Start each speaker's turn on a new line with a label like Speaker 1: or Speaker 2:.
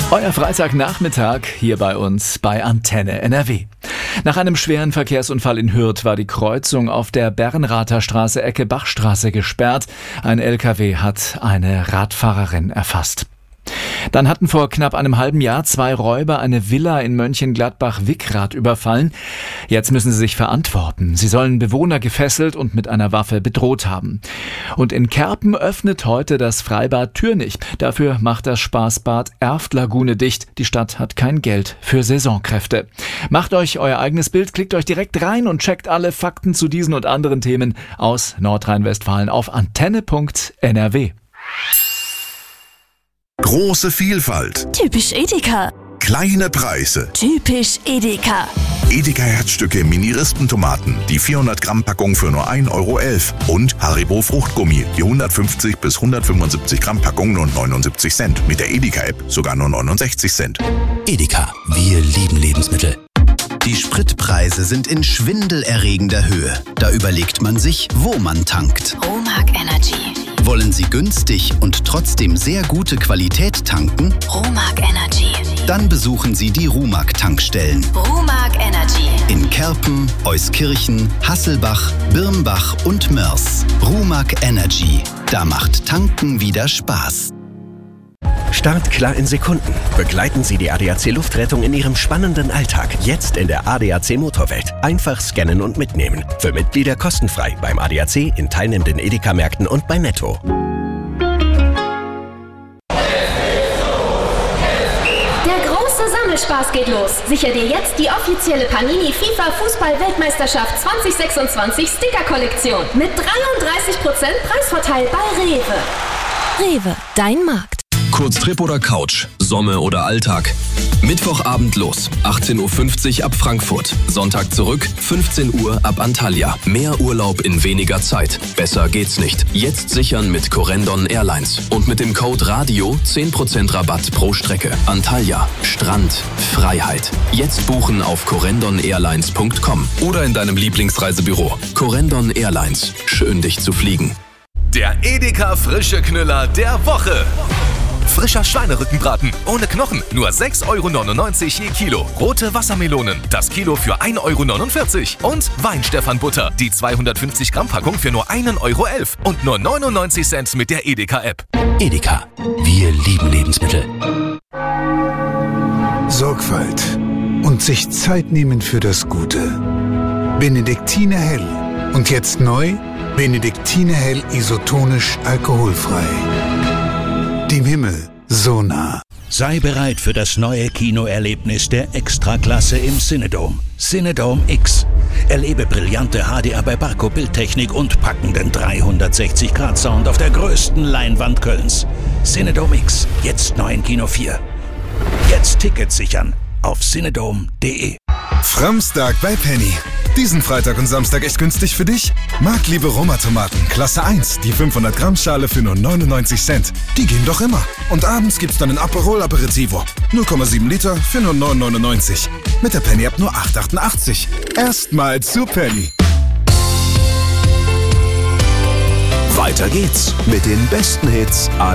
Speaker 1: Euer Freitagnachmittag hier bei uns bei Antenne NRW. Nach einem schweren Verkehrsunfall in Hürth war die Kreuzung auf der Bernrather Straße Ecke Bachstraße gesperrt. Ein LKW hat eine Radfahrerin erfasst. Dann hatten vor knapp einem halben Jahr 2 Räuber eine Villa in Mönchengladbach-Wickrath überfallen. Jetzt müssen sie sich verantworten. Sie sollen Bewohner gefesselt und mit einer Waffe bedroht haben. Und in Kerpen öffnet heute das Freibad Tür nicht. Dafür macht das Spaßbad Erftlagune dicht. Die Stadt hat kein Geld für Saisonkräfte. Macht euch euer eigenes Bild, klickt euch direkt rein und checkt alle Fakten zu diesen und anderen Themen aus Nordrhein-Westfalen auf antenne.nrw.
Speaker 2: Große Vielfalt.
Speaker 3: Typisch Edeka.
Speaker 2: Kleine Preise.
Speaker 3: Typisch Edeka.
Speaker 2: Edeka Herzstücke Mini-Rispentomaten, die 400 Gramm Packung für nur 1,11 Euro. Und Haribo Fruchtgummi, die 150 bis 175 Gramm Packung nur 79 Cent. Mit der Edeka-App sogar nur 69 Cent.
Speaker 4: Edeka, wir lieben Lebensmittel.
Speaker 5: Die Spritpreise sind in schwindelerregender Höhe. Da überlegt man sich, wo man tankt.
Speaker 3: Romag Energy.
Speaker 5: Wollen Sie günstig und trotzdem sehr gute Qualität tanken?
Speaker 3: Romag Energy.
Speaker 5: Dann besuchen Sie die Rumag-Tankstellen.
Speaker 3: Romag Energy.
Speaker 5: In Kerpen, Euskirchen, Hasselbach, Birnbach und Mörs. Rumag Energy. Da macht Tanken wieder Spaß.
Speaker 4: Start klar in Sekunden. Begleiten Sie die ADAC Luftrettung in Ihrem spannenden Alltag. Jetzt in der ADAC Motorwelt. Einfach scannen und mitnehmen. Für Mitglieder kostenfrei beim ADAC, in teilnehmenden Edeka-Märkten und bei Netto.
Speaker 6: Der große Sammelspaß geht los. Sicher dir jetzt die offizielle Panini FIFA Fußball-Weltmeisterschaft 2026 Sticker-Kollektion mit 33% Preisvorteil bei Rewe.
Speaker 3: Rewe, dein Markt.
Speaker 7: Kurztrip oder Couch, Sommer oder Alltag. Mittwochabend los, 18.50 Uhr ab Frankfurt. Sonntag zurück, 15 Uhr ab Antalya. Mehr Urlaub in weniger Zeit. Besser geht's nicht. Jetzt sichern mit Corendon Airlines. Und mit dem Code RADIO 10% Rabatt pro Strecke. Antalya, Strand, Freiheit. Jetzt buchen auf corendon-airlines.com oder in deinem Lieblingsreisebüro. Corendon Airlines. Schön, dich zu fliegen.
Speaker 8: Der Edeka Frische Knüller der Woche. Frischer Schweinerückenbraten ohne Knochen, nur 6,99 € je Kilo. Rote Wassermelonen, das Kilo für 1,49 €. Und Weinstephan-Butter, die 250 Gramm Packung für nur 1,11 € und nur 99 Cent mit der Edeka-App.
Speaker 4: Edeka, wir lieben Lebensmittel.
Speaker 9: Sorgfalt und sich Zeit nehmen für das Gute. Benediktiner Hell. Und jetzt neu, Benediktiner Hell isotonisch alkoholfrei. Dem Himmel so nah.
Speaker 10: Sei bereit für das neue Kinoerlebnis der Extraklasse im Cinedome. Cinedome X. Erlebe brillante HDR bei Barco-Bildtechnik und packenden 360-Grad-Sound auf der größten Leinwand Kölns. Cinedome X, jetzt neu in Kino 4. Jetzt Tickets sichern auf cinedome.de.
Speaker 11: Framstag bei Penny. Diesen Freitag und Samstag echt günstig für dich? Marktliebe Roma-Tomaten, Klasse 1, die 500 Gramm Schale für nur 99 Cent. Die gehen doch immer. Und abends gibt's dann ein Aperol Aperitivo. 0,7 Liter für nur 9,99. Mit der Penny-App nur 8,88. Erstmal zu Penny.
Speaker 4: Weiter geht's mit den besten Hits aller